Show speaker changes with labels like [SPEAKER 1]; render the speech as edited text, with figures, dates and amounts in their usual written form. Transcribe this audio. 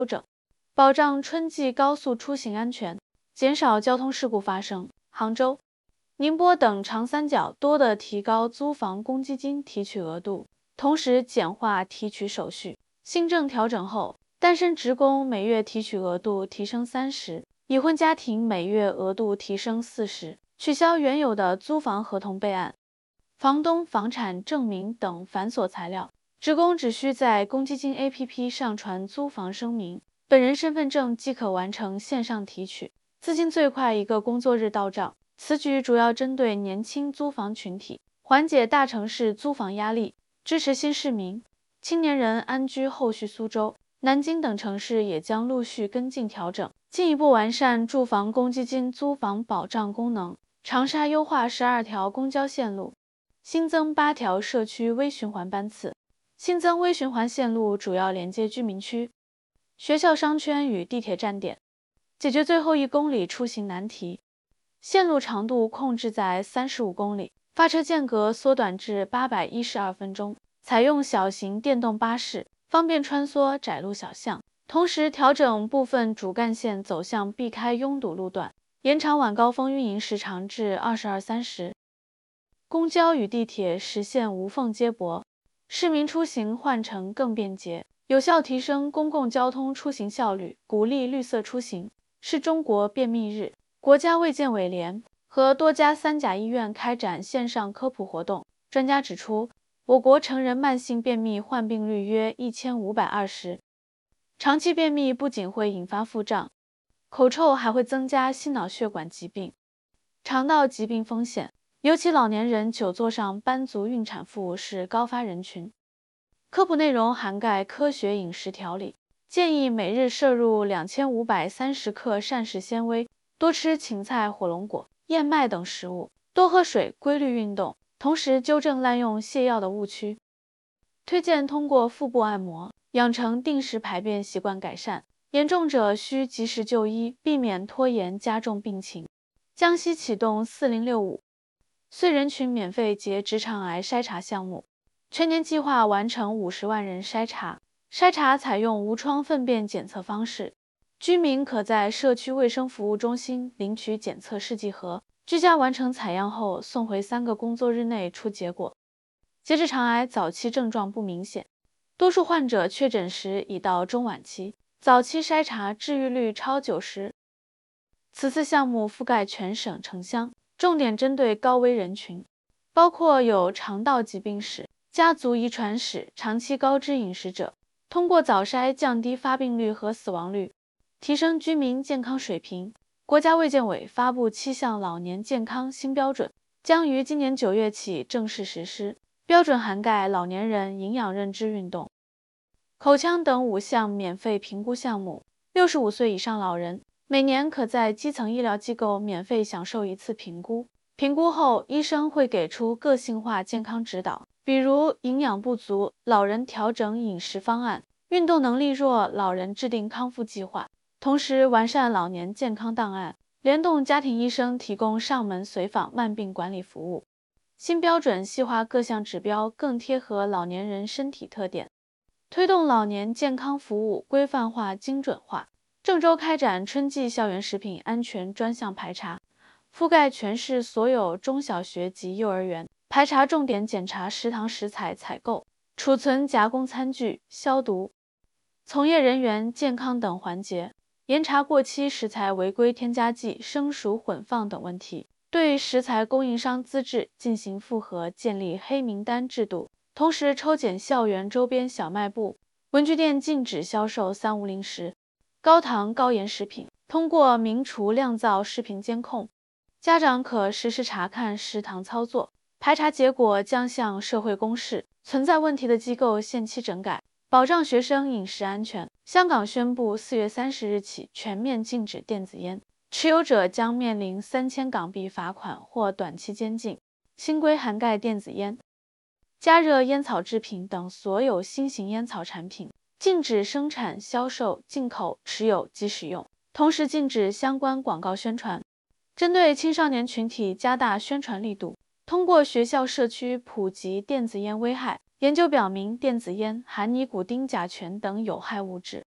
[SPEAKER 1] 整，保障春季高速出行安全，减少交通事故发生。杭州、宁波等长三角多地提高租房公积金提取额度，同时简化提取手续。新政调整后，单身职工每月提取额度提升30%，已婚家庭每月额度提升40%，取消原有的租房合同备案、房东房产证明等繁琐材料。职工只需在公积金 APP 上传租房声明、本人身份证即可完成线上提取，资金最快1个工作日到账。此举主要针对年轻租房群体，缓解大城市租房压力，支持新市民、青年人安居。后续苏州、南京等城市也将陆续跟进调整，进一步完善住房公积金租房保障功能。长沙优化12条公交线路，新增8条社区微循环班次。新增微循环线路主要连接居民区、学校商圈与地铁站点，解决最后1公里出行难题。线路长度控制在35公里，发车间隔缩短至812分钟，采用小型电动巴士，方便穿梭窄路小巷。同时调整部分主干线走向，避开拥堵路段，延长晚高峰运营时长至22-30。公交与地铁实现无缝接驳，市民出行换乘更便捷，有效提升公共交通出行效率，鼓励绿色出行。是中国便秘日，国家卫健委联和多家3甲医院开展线上科普活动。专家指出，我国成人慢性便秘患病率约1520，长期便秘不仅会引发腹胀、口臭，还会增加心脑血管疾病、肠道疾病风险。尤其老年人、久坐上班族、孕产妇是高发人群。科普内容涵盖科学饮食调理，建议每日摄入2530克膳食纤维，多吃芹菜、火龙果、燕麦等食物，多喝水，规律运动，同时纠正滥用泻药的误区。推荐通过腹部按摩，养成定时排便习惯，改善。严重者需及时就医，避免拖延加重病情。江西启动4065岁人群免费结直肠癌筛查项目，全年计划完成50万人筛查。筛查采用无创粪便检测方式，居民可在社区卫生服务中心领取检测试剂盒，居家完成采样后送回3个工作日内出结果。结直肠癌早期症状不明显，多数患者确诊时已到中晚期，早期筛查治愈率超90%。此次项目覆盖全省城乡，重点针对高危人群，包括有肠道疾病史、家族遗传史、长期高脂饮食者。通过早筛降低发病率和死亡率，提升居民健康水平。国家卫健委发布7项老年健康新标准，将于今年9月起正式实施。标准涵盖老年人营养认知运动、口腔等5项免费评估项目。65岁以上老人每年可在基层医疗机构免费享受1次评估，评估后医生会给出个性化健康指导，比如营养不足，老人调整饮食方案；运动能力弱，老人制定康复计划。同时完善老年健康档案，联动家庭医生提供上门随访慢病管理服务。新标准细化各项指标，更贴合老年人身体特点，推动老年健康服务规范化、精准化。郑州开展春季校园食品安全专项排查，覆盖全市所有中小学及幼儿园，排查重点检查食堂食材采购、储存、加工餐具、消毒、从业人员健康等环节，严查过期食材违规添加剂、生熟混放等问题，对食材供应商资质进行复核，建立黑名单制度。同时抽检校园周边小卖部、文具店，禁止销售3无零食、高糖高盐食品。通过明厨亮灶视频监控，家长可实时查看食堂操作，排查结果将向社会公示，存在问题的机构限期整改，保障学生饮食安全。香港宣布4月30日起全面禁止电子烟，持有者将面临3000港币罚款或短期监禁。新规涵盖电子烟、加热烟草制品等所有新型烟草产品，禁止生产、销售、进口、持有及使用，同时禁止相关广告宣传。针对青少年群体加大宣传力度，通过学校社区普及电子烟危害。研究表明，电子烟含尼古丁、甲醛等有害物质，